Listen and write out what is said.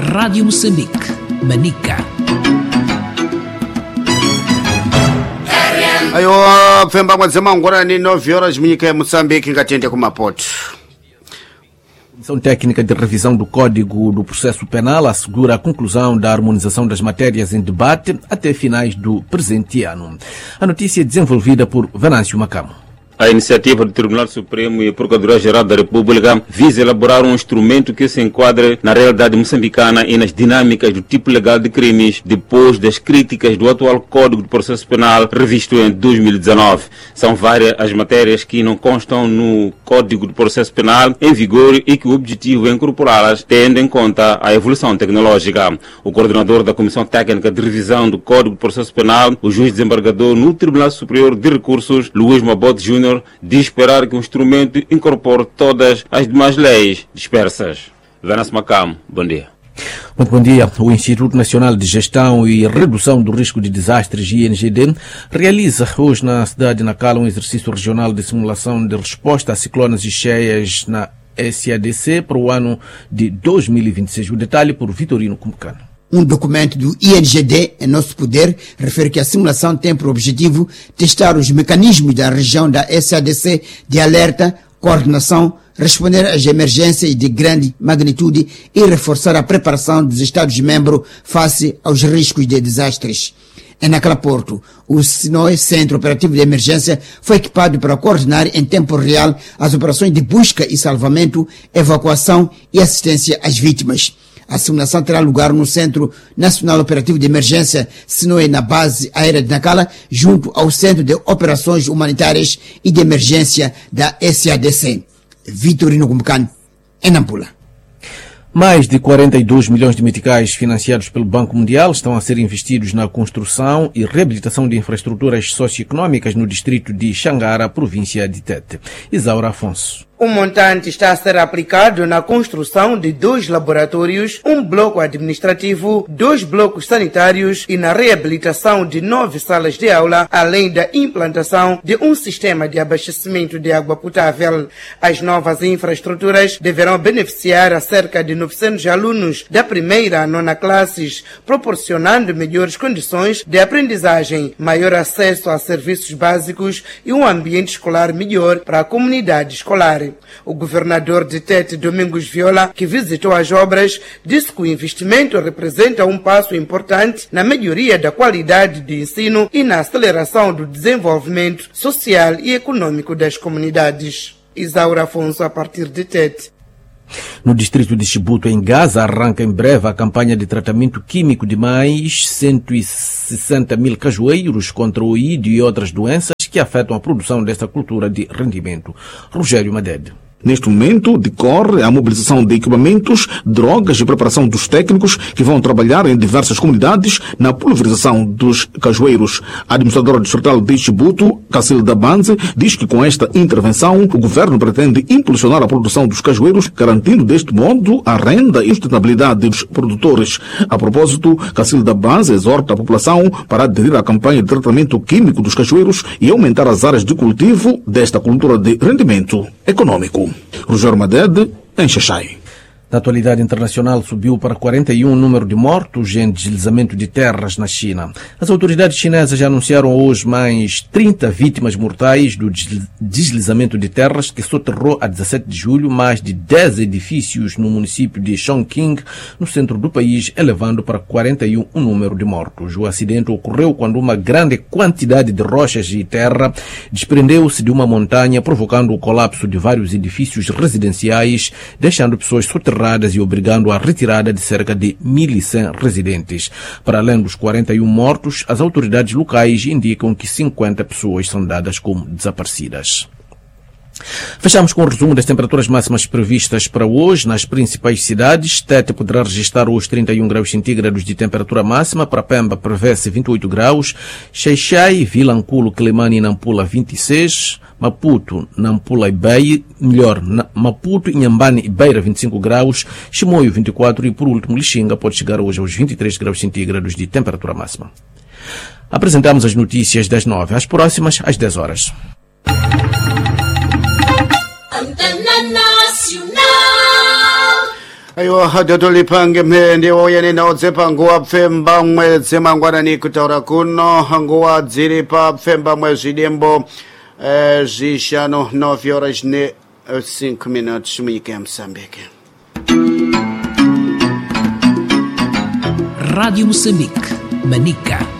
Rádio Moçambique, Manica. Ayo, Pemba mwazema ngora ni 9 horas Manica ya Moçambique ngatende kumapoto. Comissão Técnica de Revisão do Código do Processo Penal assegura a conclusão da harmonização das matérias em debate até finais do presente ano. A notícia é desenvolvida por Venâncio Macamo. A iniciativa do Tribunal Supremo e a Procuradoria-Geral da República visa elaborar um instrumento que se enquadre na realidade moçambicana e nas dinâmicas do tipo legal de crimes depois das críticas do atual Código de Processo Penal revisto em 2019. São várias as matérias que não constam no Código de Processo Penal em vigor e que o objetivo é incorporá-las tendo em conta a evolução tecnológica. O coordenador da Comissão Técnica de Revisão do Código de Processo Penal, o juiz desembargador no Tribunal Superior de Recursos, Luís Mabote Júnior, de esperar que o instrumento incorpore todas as demais leis dispersas. Venâncio Macamo, bom dia. Muito bom dia. O Instituto Nacional de Gestão e Redução do Risco de Desastres, INGD, realiza hoje na cidade de Nacala um exercício regional de simulação de resposta a ciclones e cheias na SADC para o ano de 2026. O detalhe por Vitorino Kumukano. Um documento do INGD em nosso poder refere que a simulação tem por objetivo testar os mecanismos da região da SADC de alerta, coordenação, responder às emergências de grande magnitude e reforçar a preparação dos Estados-membros face aos riscos de desastres. Naquela Porto, o SINOE, Centro Operativo de Emergência, foi equipado para coordenar em tempo real as operações de busca e salvamento, evacuação e assistência às vítimas. A simulação terá lugar no Centro Nacional Operativo de Emergência, SINOE, na base aérea de Nacala, junto ao Centro de Operações Humanitárias e de Emergência da SADC. Vitorino Kumukano, em Nampula. Mais de 42 milhões de meticais financiados pelo Banco Mundial estão a ser investidos na construção e reabilitação de infraestruturas socioeconômicas no distrito de Xangara, província de Tete. Isaura Afonso. O montante está a ser aplicado na construção de 2 laboratórios, um bloco administrativo, 2 blocos sanitários e na reabilitação de 9 salas de aula, além da implantação de um sistema de abastecimento de água potável. As novas infraestruturas deverão beneficiar a cerca de 900 alunos da primeira a 9ª classes, proporcionando melhores condições de aprendizagem, maior acesso a serviços básicos e um ambiente escolar melhor para a comunidade escolar. O governador de Tete, Domingos Viola, que visitou as obras, disse que o investimento representa um passo importante na melhoria da qualidade de ensino e na aceleração do desenvolvimento social e econômico das comunidades. Isaura Afonso, a partir de Tete. No distrito de Chibuto, em Gaza, arranca em breve a campanha de tratamento químico de mais 160 mil cajueiros contra o ídio e outras doenças que afetam a produção desta cultura de rendimento. Rogério Madede. Neste momento, decorre a mobilização de equipamentos, drogas e preparação dos técnicos que vão trabalhar em diversas comunidades na pulverização dos cajueiros. A administradora distrital de Chibuto, Cacilda Banze, diz que com esta intervenção o governo pretende impulsionar a produção dos cajueiros, garantindo deste modo a renda e sustentabilidade dos produtores. A propósito, Cacilda Banze exorta a população para aderir à campanha de tratamento químico dos cajueiros e aumentar as áreas de cultivo desta cultura de rendimento econômico. Rogério Madede, em Xaxai. Na atualidade internacional, subiu para 41 o número de mortos em deslizamento de terras na China. As autoridades chinesas já anunciaram hoje mais 30 vítimas mortais do deslizamento de terras que soterrou a 17 de julho mais de 10 edifícios no município de Chongqing, no centro do país, elevando para 41 o número de mortos. O acidente ocorreu quando uma grande quantidade de rochas e terra desprendeu-se de uma montanha, provocando o colapso de vários edifícios residenciais, deixando pessoas soterradas e obrigando a retirada de cerca de 1.100 residentes. Para além dos 41 mortos, as autoridades locais indicam que 50 pessoas são dadas como desaparecidas. Fechamos com o resumo das temperaturas máximas previstas para hoje nas principais cidades. Tete poderá registrar hoje 31 graus centígrados de temperatura máxima. Para Pemba prevê-se 28 graus. Xaixai, Vilanculo, Quelimane e Nampula 26. Maputo, Nampula e Beira, Maputo, Inhambane e Beira 25 graus. Chimoio 24 e por último Lixinga pode chegar hoje aos 23 graus centígrados de temperatura máxima. Apresentamos as notícias das 9. As próximas às 10 horas. aiwa dotolipange mhende oyene naodzepa nguwa pfemba mwezi mangwanani kutaura kuno nguwa dziri pa pfemba mwezi dembo zishano 9 horas ne 5 minutos munyika ya Moçambique. Rádio Moçambique, Manica.